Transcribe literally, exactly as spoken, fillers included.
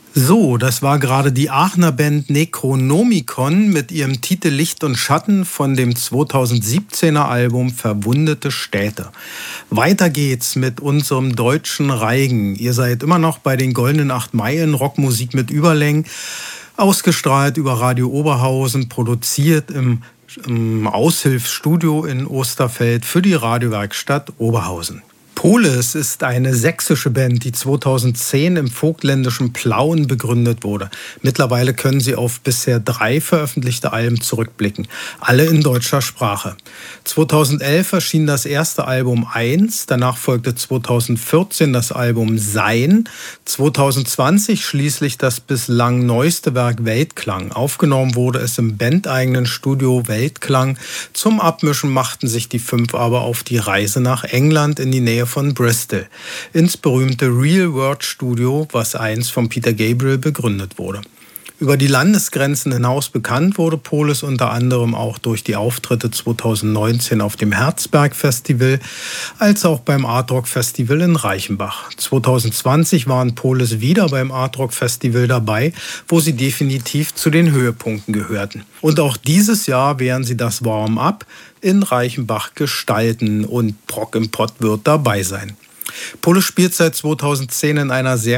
So, das war gerade die Aachener Band Necronomicon mit ihrem Titel Licht und Schatten von dem zweitausendsiebzehner Album Verwundete Städte. Weiter geht's mit unserem deutschen Reigen. Ihr seid immer noch bei den Goldenen Acht Meilen, Rockmusik mit Überlängen, ausgestrahlt über Radio Oberhausen, produziert im, im Aushilfsstudio in Osterfeld für die Radiowerkstatt Oberhausen. Polis ist eine sächsische Band, die zweitausendzehn im vogtländischen Plauen begründet wurde. Mittlerweile können sie auf bisher drei veröffentlichte Alben zurückblicken, alle in deutscher Sprache. zweitausendelf erschien das erste Album eins, danach folgte zweitausendvierzehn das Album Sein, zweitausendzwanzig schließlich das bislang neueste Werk Weltklang. Aufgenommen wurde es im bandeigenen Studio Weltklang. Zum Abmischen machten sich die fünf aber auf die Reise nach England in die Nähe von Bristol, ins berühmte Real World Studio, was einst von Peter Gabriel begründet wurde. Über die Landesgrenzen hinaus bekannt wurde Polis unter anderem auch durch die Auftritte zweitausendneunzehn auf dem Herzberg Festival, als auch beim Art Rock Festival in Reichenbach. zweitausendzwanzig waren Polis wieder beim Art Rock Festival dabei, wo sie definitiv zu den Höhepunkten gehörten. Und auch dieses Jahr werden sie das Warm-up in Reichenbach gestalten und Rock im Pott wird dabei sein. Polis spielt seit zweitausendzehn in einer sehr